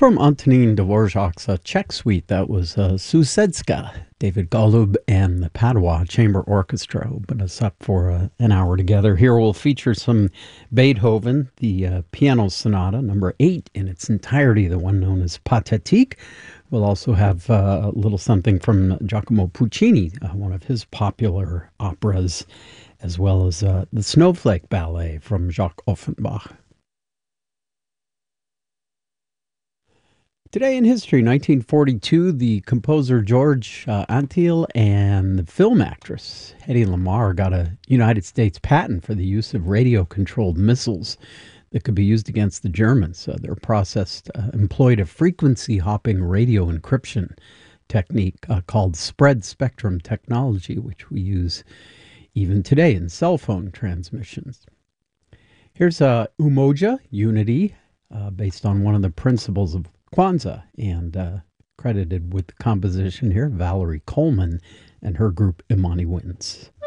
From Antonin Dvorak's Czech suite, that was Susedska, David Golub and the Padua Chamber Orchestra opened us up for an hour together. Here we'll feature some Beethoven, the Piano Sonata, number 8 in its entirety, the one known as Pathétique. We'll also have a little something from Giacomo Puccini, one of his popular operas, as well as the Snowflake Ballet from Jacques Offenbach. Today in history, 1942, the composer George Antheil and the film actress Hedy Lamarr got a United States patent for the use of radio-controlled missiles that could be used against the Germans. Their process employed a frequency-hopping radio encryption technique called spread spectrum technology, which we use even today in cell phone transmissions. Here's Umoja, Unity, based on one of the principles of Kwanzaa, and credited with the composition here, Valerie Coleman and her group Imani Winds.